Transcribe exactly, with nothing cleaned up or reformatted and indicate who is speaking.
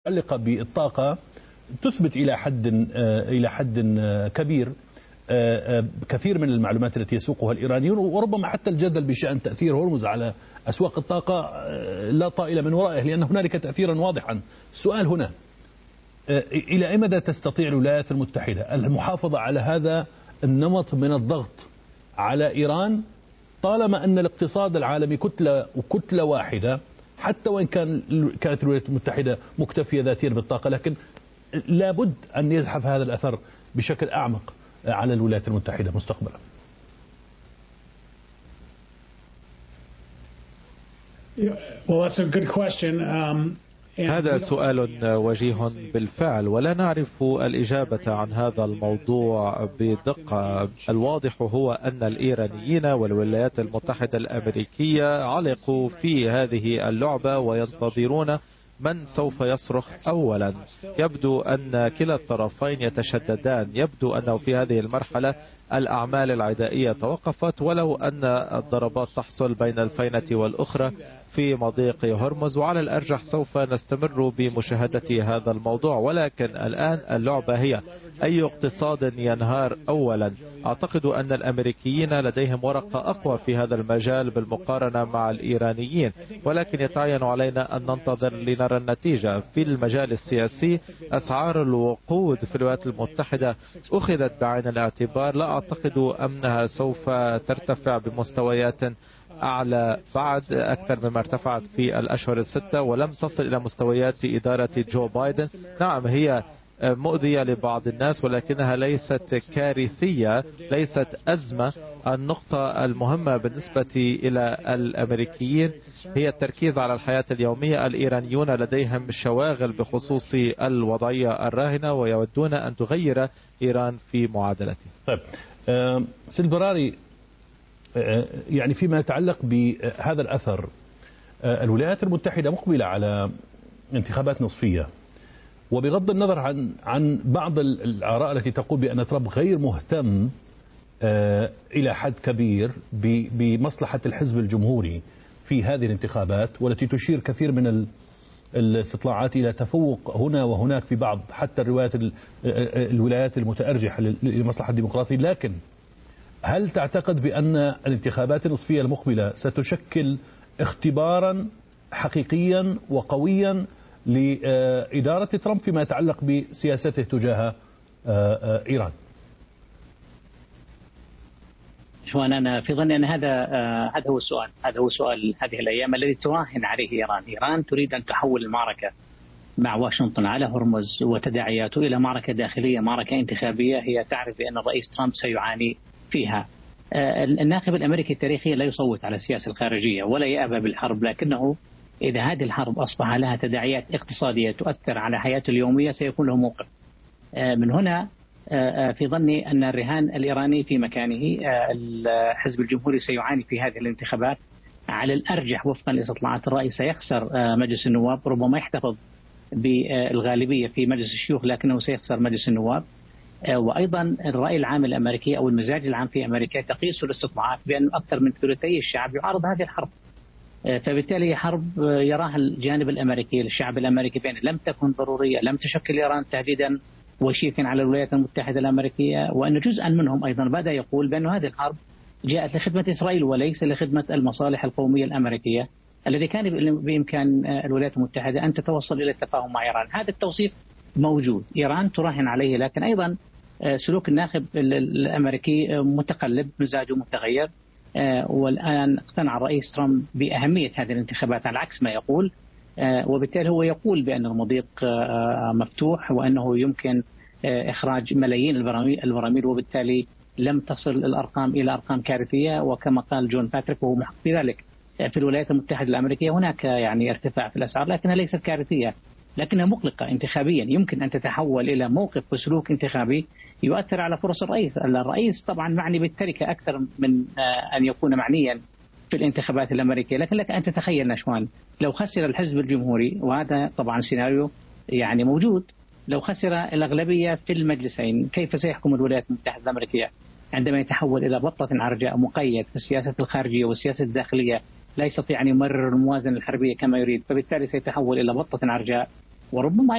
Speaker 1: المتعلقة بالطاقة تثبت إلى حد إلى حد كبير كثير من المعلومات التي يسوقها الإيرانيون، وربما حتى الجدل بشأن تأثير هرمز على أسواق الطاقة لا طائل من ورائه، لأن هنالك تأثيرا واضحا. السؤال هنا، إلى أي مدى تستطيع الولايات المتحدة المحافظة على هذا النمط من الضغط على إيران طالما أن الاقتصاد العالمي كتلة وكتلة واحدة، حتى وإن كان كانت الولايات المتحدة مكتفية ذاتيا بالطاقة، لكن لابد أن يزحف هذا الأثر بشكل أعمق على الولايات المتحدة مستقبلا؟
Speaker 2: Well, that's a good question. Um,
Speaker 3: هذا سؤال وجيه بالفعل، ولا نعرف الإجابة عن هذا الموضوع بدقة. الواضح هو أن الإيرانيين والولايات المتحدة الأمريكية علقوا في هذه اللعبة وينتظرون من سوف يصرخ أولا. يبدو أن كلا الطرفين يتشددان. يبدو أنه في هذه المرحلة الأعمال العدائية توقفت، ولو أن الضربات تحصل بين الفينة والأخرى في مضيق هرمز، وعلى الأرجح سوف نستمر بمشاهدة هذا الموضوع. ولكن الآن اللعبة هي أي اقتصاد ينهار أولا. أعتقد أن الأمريكيين لديهم ورقة أقوى في هذا المجال بالمقارنة مع الإيرانيين، ولكن يتعين علينا أن ننتظر لنرى النتيجة. في المجال السياسي أسعار الوقود في الولايات المتحدة أخذت بعين الاعتبار. لا أعتقد أنها سوف ترتفع بمستويات أعلى بعد أكثر مما ارتفعت في الأشهر الستة، ولم تصل إلى مستويات إدارة جو بايدن. نعم، هي مؤذية لبعض الناس، ولكنها ليست كارثية، ليست أزمة. النقطة المهمة بالنسبة إلى الأمريكيين هي التركيز على الحياة اليومية. الإيرانيون لديهم شواغل بخصوص الوضعية الراهنة، ويودون أن تغير إيران في معادلته.
Speaker 1: طيب سيلفراري، يعني فيما يتعلق بهذا الأثر، الولايات المتحدة مقبلة على انتخابات نصفية، وبغض النظر عن عن بعض الآراء التي تقول بأن ترامب غير مهتم إلى حد كبير بمصلحة الحزب الجمهوري في هذه الانتخابات، والتي تشير كثير من الاستطلاعات إلى تفوق هنا وهناك في بعض حتى الروايات الولايات المتأرجحة لمصلحة الديمقراطية، لكن هل تعتقد بأن الانتخابات النصفية المقبلة ستشكل اختبارا حقيقيا وقويا لإدارة ترامب فيما يتعلق بسياسته تجاه إيران؟
Speaker 4: شو أنا في ظني أن هذا هذا هو السؤال، هذا هو سؤال هذه الأيام الذي تراهن عليه إيران. إيران تريد أن تحول المعركة مع واشنطن على هرمز وتداعياته إلى معركة داخلية، معركة انتخابية. هي تعرف بأن الرئيس ترامب سيعاني فيها. الناخب الأمريكي التاريخي لا يصوت على السياسة الخارجية ولا يأبى بالحرب، لكنه إذا هذه الحرب أصبح لها تداعيات اقتصادية تؤثر على حياته اليومية سيكون له موقف. من هنا في ظني أن الرهان الإيراني في مكانه. الحزب الجمهوري سيعاني في هذه الانتخابات على الأرجح وفقا لاستطلاعات الرأي سيخسر مجلس النواب، ربما يحتفظ بالغالبية في مجلس الشيوخ لكنه سيخسر مجلس النواب. وأيضا الرأي العام الأمريكي أو المزاج العام في أمريكا تقيس الاستطلاعات بأن أكثر من ثلثي الشعب يعارض هذه الحرب، فبالتالي حرب يراها الجانب الأمريكي الشعب الأمريكي بأن لم تكن ضرورية، لم تشكل إيران تهديدا وشيكا على الولايات المتحدة الأمريكية، وأن جزءا منهم أيضا بدأ يقول بأن هذه الحرب جاءت لخدمة إسرائيل وليس لخدمة المصالح القومية الأمريكية، الذي كان بإمكان الولايات المتحدة أن تتوصل إلى التفاهم مع إيران. هذا التوصيف موجود، إيران تراهن عليه، لكن أيضا سلوك الناخب الأمريكي متقلب، مزاجه متغير. والآن اقتنع الرئيس ترامب بأهمية هذه الانتخابات على عكس ما يقول، وبالتالي هو يقول بأن المضيق مفتوح وأنه يمكن إخراج ملايين البراميل، وبالتالي لم تصل الأرقام إلى أرقام كارثية. وكما قال جون باتريك وهو محق في ذلك، في الولايات المتحدة الأمريكية هناك يعني ارتفاع في الأسعار لكنها ليست كارثية، لكنها مقلقة انتخابيا. يمكن أن تتحول إلى موقف وسلوك انتخابي يؤثر على فرص الرئيس. الرئيس طبعا معني بالتركة أكثر من أن يكون معنيا في الانتخابات الأمريكية، لكن لك أن تتخيل نشوان لو خسر الحزب الجمهوري، وهذا طبعا سيناريو يعني موجود، لو خسر الأغلبية في المجلسين كيف سيحكم الولايات المتحدة الأمريكية عندما يتحول إلى بطة عرجاء مقيد في السياسة الخارجية والسياسة الداخلية، لا يستطيع أن يمرر الموازنة الحربية كما يريد، فبالتالي سيتحول إلى بطة عرجاء وربما